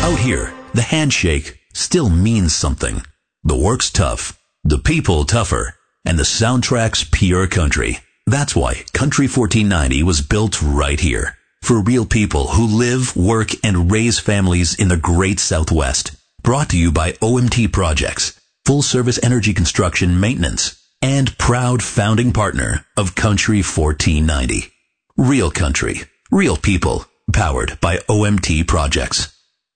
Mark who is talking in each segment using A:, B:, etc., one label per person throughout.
A: Out here, the handshake still means something. The work's tough, the people tougher, and the soundtrack's pure country. That's why Country 1490 was built right here. For real people who live, work, and raise families in the great Southwest. Brought to you by OMT Projects, full service energy construction maintenance, and proud founding partner of Country 1490. Real country, real people, powered by OMT Projects.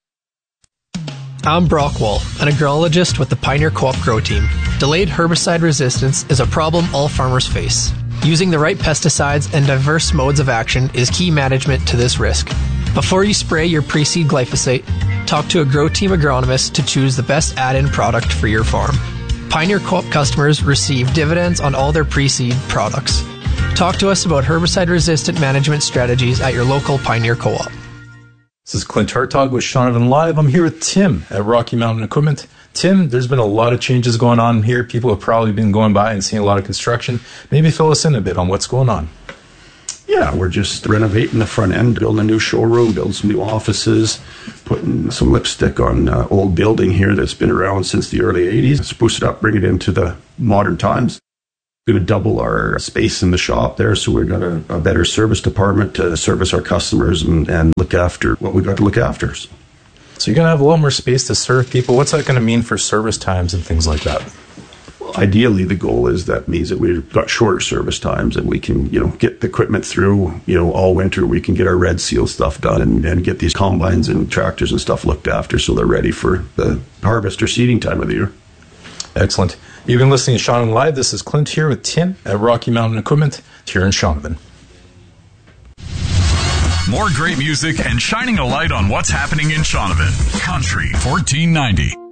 B: I'm Brock Wall, an agronologist with the Pioneer Co-op Grow Team. Delayed herbicide resistance is a problem all farmers face. Using the right pesticides and diverse modes of action is key management to this risk. Before you spray your pre-seed glyphosate, talk to a Grow Team agronomist to choose the best add-in product for your farm. Pioneer Co-op customers receive dividends on all their pre-seed products. Talk to us about herbicide-resistant management strategies at your local Pioneer Co-op.
C: This is Clint Hartog with Shaunavon Live. I'm here with Tim at Rocky Mountain Equipment. Tim, there's been a lot of changes going on here. People have probably been going by and seeing a lot of construction. Maybe fill us in a bit on what's going on.
D: Yeah, we're just renovating the front end, building a new showroom, building some new offices, putting some lipstick on old building here that's been around since the early 80s. Spruce it up, bring it into the modern times. We're going to double our space in the shop there, so we've got a better service department to service our customers and look after what we've got to look after.
C: So you're going to have a lot more space to serve people. What's that going to mean for service times and things like that?
D: Well, ideally, the goal is that means that we've got shorter service times and we can, get the equipment through, all winter. We can get our red seal stuff done and get these combines and tractors and stuff looked after so they're ready for the harvest or seeding time of the year.
C: Excellent. You've been listening to Shaunavon Live. This is Clint here with Tim at Rocky Mountain Equipment here in Shaunavon.
E: More great music and shining a light on what's happening in Shaunavon. Country 1490.